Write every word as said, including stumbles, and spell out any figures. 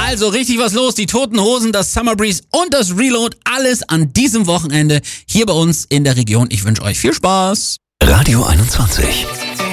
Also richtig was los, die Toten Hosen, das Summer Breeze und das Reload, alles an diesem Wochenende hier bei uns in der Region. Ich wünsche euch viel Spaß. Radio einundzwanzig.